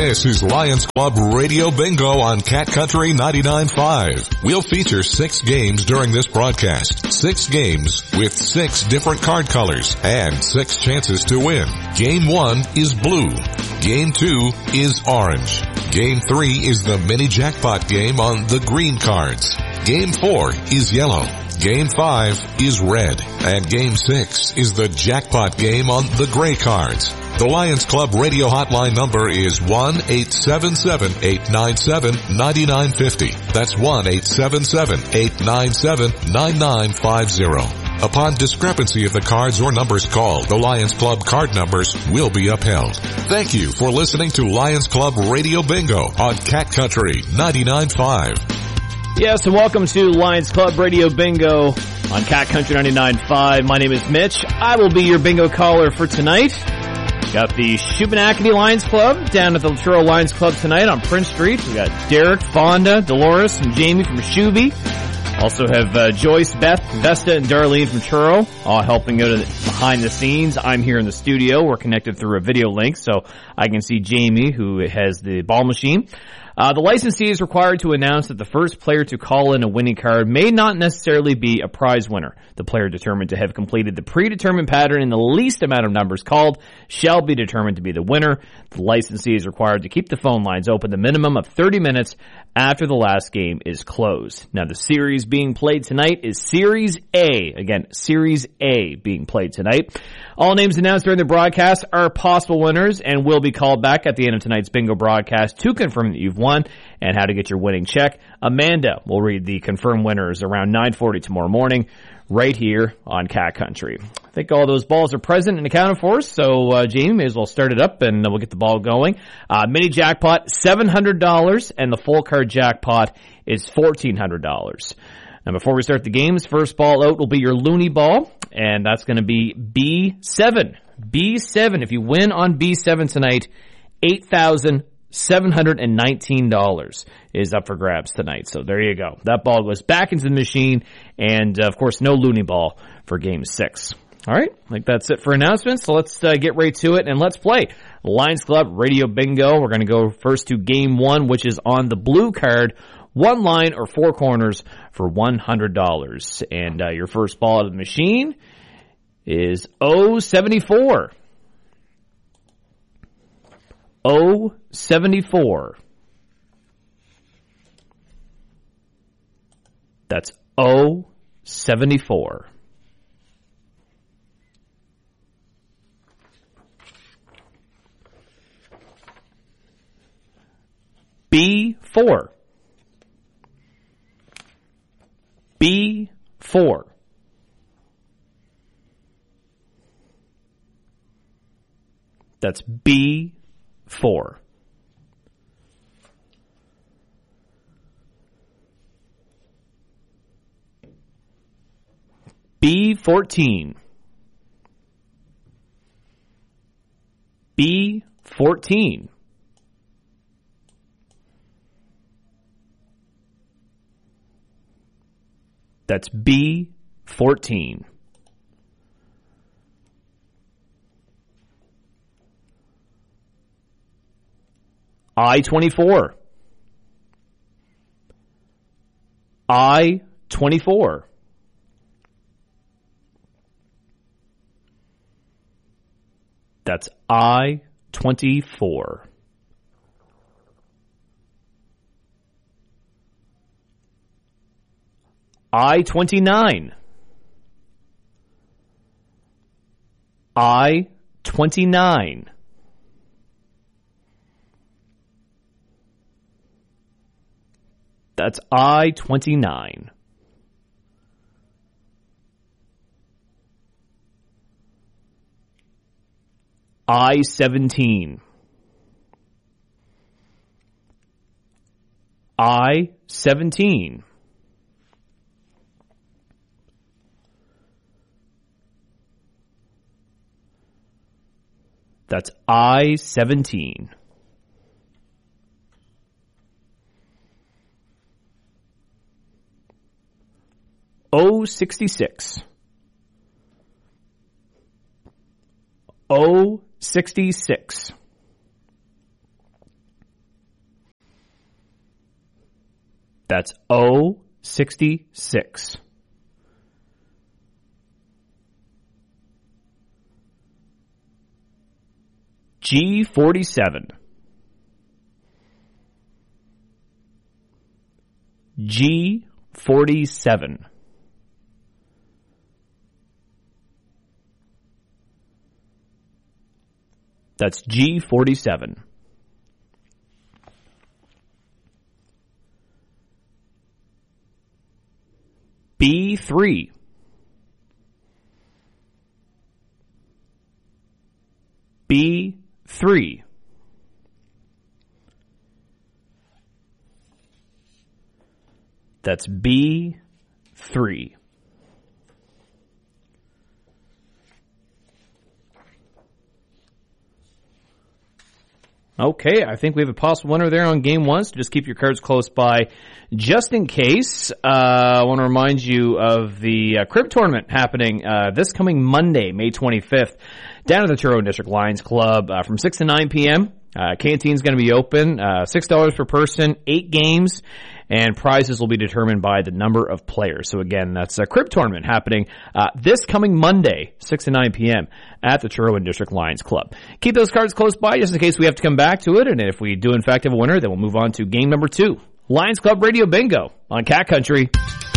This is Lions Club Radio Bingo on Cat Country 99.5. We'll feature 6 games during this broadcast. 6 games with 6 different card colors and 6 chances to win. Game 1 is blue. Game 2 is orange. Game 3 is the mini jackpot game on the green cards. Game 4 is yellow. Game 5 is red. And Game 6 is the jackpot game on the gray cards. The Lions Club radio hotline number is 1-877-897-9950. That's 1-877-897-9950. Upon discrepancy of the cards or numbers called, the Lions Club card numbers will be upheld. Thank you for listening to Lions Club Radio Bingo on Cat Country 99.5. Yes, and welcome to Lions Club Radio Bingo on Cat Country 99.5. My name is Mitch. I will be your bingo caller for tonight. Got the Shubenacadie Lions Club down at the Truro Lions Club tonight on Prince Street. We got Derek, Fonda, Dolores, and Jamie from Shuby. Also have Joyce, Beth, Vesta, and Darlene from Truro, all helping out behind the scenes. I'm here in the studio. We're connected through a video link, so I can see Jamie, who has the ball machine. The licensee is required to announce that the first player to call in a winning card may not necessarily be a prize winner. The player determined to have completed the predetermined pattern in the least amount of numbers called shall be determined to be the winner. The licensee is required to keep the phone lines open the minimum of 30 minutes after the last game is closed. Now, the series being played tonight is Series A. Again, Series A being played tonight. All names announced during the broadcast are possible winners and will be called back at the end of tonight's bingo broadcast to confirm that you've won and how to get your winning check. Amanda will read the confirmed winners around 9:40 tomorrow morning right here on Cat Country. I think all those balls are present and accounted for, so Jamie, may as well start it up and we'll get the ball going. Mini jackpot, $700, and the full card jackpot is $1,400. Now, before we start the games, first ball out will be your Looney ball, and that's going to be B7. B7, if you win on B7 tonight, $8,719 is up for grabs tonight. So there you go. That ball goes back into the machine, and, of course, no Looney ball for Game 6. All right, I think that's it for announcements, so let's get right to it, and let's play Lions Club Radio Bingo. We're going to go first to Game 1, which is on the blue card. 1 line or 4 corners for $100. And your first ball out of the machine is 074. 074. That's 074. B4. B4. That's B4. B14. B14. That's B14. I-24. I-24. That's I-24. I-29. I-29. That's I-29. I-17. I-17. That's I-17. O66. O66. That's 066. G47. G47. That's G47. B3. B3. That's B3. Okay, I think we have a possible winner there on game one, so just keep your cards close by just in case. I want to remind you of the Crib Tournament happening this coming Monday, May 25th, down at the Truro District Lions Club from 6 to 9 p.m. Canteen's going to be open, $6 per person, 8 games, and prizes will be determined by the number of players. So again, that's a Crib Tournament happening this coming Monday, 6 to 9 p.m. at the Truro District Lions Club. Keep those cards close by just in case we have to come back to it, and if we do in fact have a winner, then we'll move on to game number 2. Lions Club Radio Bingo on Cat Country.